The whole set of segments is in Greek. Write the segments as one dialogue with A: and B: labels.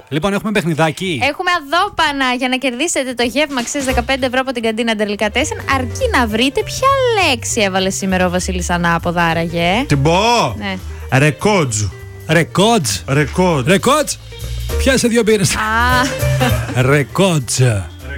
A: Λοιπόν, έχουμε παιχνιδάκι.
B: Έχουμε αδόπανα για να κερδίσετε το γεύμα αξίας 15 ευρώ από την καντίνα Ντελικατέσεν. Αρκεί να βρείτε ποια λέξη έβαλε σήμερα ο Βασίλης Ανάποδα, άραγε.
C: Την πω!
B: Ναι.
C: Ρεκότζ.
A: Ρεκότζ. Πιάσε 2 μπύρες. Ρεκότζ.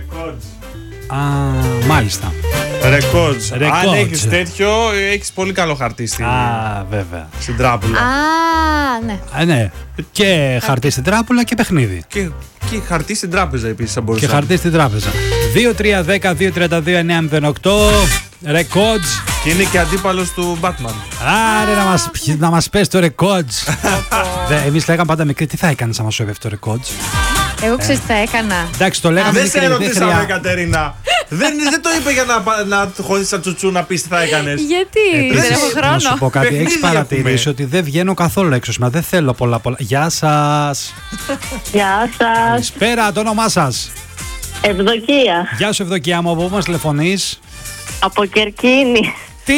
A: Μάλιστα.
C: Ρεκότζ. Αν έχεις τέτοιο, έχεις πολύ καλό χαρτί
A: βέβαια.
C: Στην τράπουλα.
B: Ναι.
A: Ναι. Και χαρτί στην τράπουλα και παιχνίδι.
C: Και χαρτί στην τράπεζα επίσης θα μπορούσα.
A: Και χαρτί στην τράπεζα. 2-3-10-2-32-9-08. Ρεκότζ.
C: Και είναι και αντίπαλος του Batman.
A: Άρε να μας πες το Ρεκότζ. Εμείς λέγαμε πάντα μικρή, τι θα έκανες άμα σου έβευε το Ρεκότζ.
B: Εγώ ξέρω τι θα έκανα.
A: Εντάξει, το λέγαμε.
C: Δεν σε ρωτήσαμε, Κατερίνα. Δεν το είπε για να χωρίς σαν τσουτσού να πεις τι θα έκανες.
B: Γιατί δεν έχω χρόνο.
A: Να σου πω κάτι. Έχεις παρατηρήσει ότι δεν βγαίνω καθόλου έξω σήμερα. Δεν θέλω πολλά. Γεια σας.
D: Γεια σας.
A: Καλησπέρα, το όνομά σας.
D: Ευδοκία.
A: Γεια σου, Ευδοκία μου. Από πού μας τηλεφωνείς?
D: Από Κερκίνη.
A: Τι!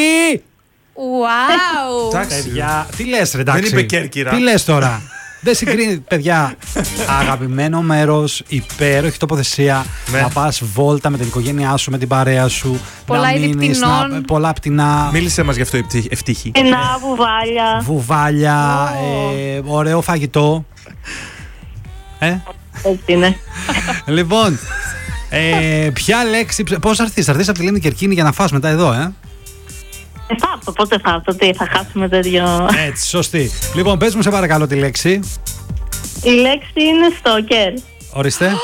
B: Wow.
A: Παιδιά, τι λες ρε, εντάξει.
C: Δεν είπε Κέρκυρα.
A: Τι λες τώρα. Δεν συγκρίνει, παιδιά. Αγαπημένο μέρος, υπέροχη τοποθεσία. Να πας βόλτα με την οικογένειά σου, με την παρέα σου.
B: Πολλά είδη πτηνών.
A: Πολλά πτηνά.
C: Μίλησε μας γι' αυτό, ευτύχη.
D: Ένα βουβάλια.
A: Βουβάλια. Ωραίο φαγητό.
D: Έτσι είναι.
A: Λοιπόν, ποια λέξη. Πώς θα έρθεις από τη Λίμνη Κερκίνη για να φας μετά εδώ,
D: Θα έρθω, πότε θα έρθω, τι θα χάσουμε τέτοιο.
A: Έτσι, σωστή. Λοιπόν, πες μου σε παρακαλώ τη λέξη.
D: Η λέξη είναι στόκερ.
A: Ορίστε.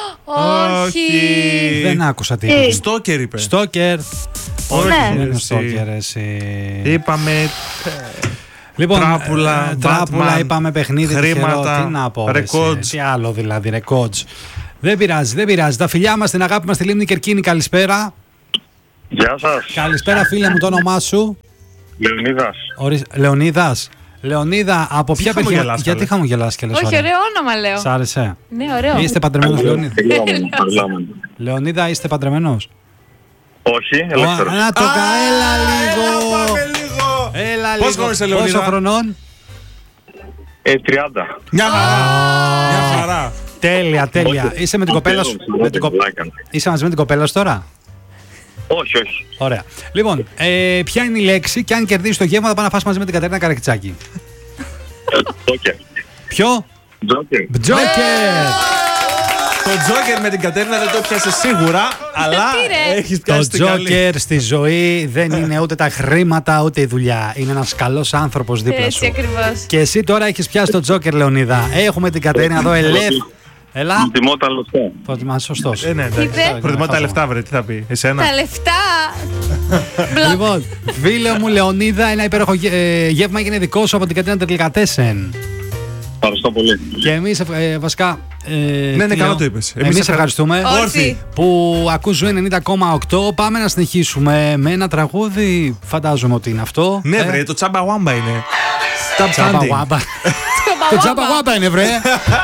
B: Όχι.
A: Δεν άκουσα τι είπε.
C: Στόκερ είπε.
A: Στόκερ.
C: Όχι,
A: δεν είναι στόκερ, εσύ.
C: Είπαμε.
A: Λοιπόν,
C: τράπουλα,
A: Batman, είπαμε παιχνίδι,
C: χρήματα,
A: τι να πω,
C: ρεκότζ.
A: τι άλλο δηλαδή, ρεκότζ. Δεν πειράζει. Τα φιλιά μας, την αγάπη μας στη Λίμνη Κερκίνη, καλησπέρα.
E: Γεια σας.
A: Καλησπέρα φίλε μου, το όνομά σου?
E: Λεωνίδας.
A: Λεωνίδα, από ποια παιδιά? Γιατί χαμογελάς και λες?
B: Όχι, ωραίο όνομα λέω.
A: Σ' άρεσε?
B: Ναι, ωραίο.
A: Είστε παντρεμένος, Λεωνίδα? Λεωνίδα, είστε παντρεμένος?
E: Όχι, ελεύθερος.
A: Να το έλα λίγο. Έλα λίγο.
C: Πώς γνώρισε, Λεωνίδα?
A: Πόσο χρονών?
E: 30.
C: Μια χαρά.
A: Τέλεια. Είσαι με την κοπέλα σου? Είσαι μαζί με την κοπέλα σου τώρα?
E: Όχι.
A: Ωραία. Λοιπόν, ποια είναι η λέξη και αν κερδίσεις το γεύμα θα πάμε να φας μαζί με την Κατερίνα Καρακιτσάκη?
E: Τζόκερ.
A: Ποιο? Τζόκερ.
C: Το Τζόκερ με την Κατερίνα δεν το πιάσε σίγουρα, αλλά έχεις πιάσει
A: το Τζόκερ στη ζωή δεν είναι ούτε τα χρήματα ούτε η δουλειά. Είναι ένας καλός άνθρωπος δίπλα σου.
B: Έτσι ακριβώς.
A: Και εσύ τώρα έχεις πιάσει το Τζόκερ, Λεωνίδα. Έχουμε την Κατερίνα εδώ ελεύθερη. Έλα.
E: Προτιμώ τα λεφτά.
A: Προτιμάς, σωστός.
C: Προτιμώ τα λεφτά, βρε, τι θα πει, εσένα?
B: Τα λεφτά.
A: Λοιπόν, φίλε μου Λεωνίδα, ένα υπέροχο γεύμα έγινε δικό σου από την Κατερίνα Ντελικατέσεν.
E: Ευχαριστώ πολύ.
A: Και εμείς βασικά.
C: Ναι, καλά το είπες.
A: Εμείς ευχαριστούμε
B: Όρθιοι
A: που ακούς Ζωή 90,8. Πάμε να συνεχίσουμε με ένα τραγούδι. Φαντάζομαι ότι είναι αυτό.
C: Ναι, βρε, το Τσάμπα Γουάμπα είναι.
A: Το Τσάμπα Γουάμπα είναι, βρε.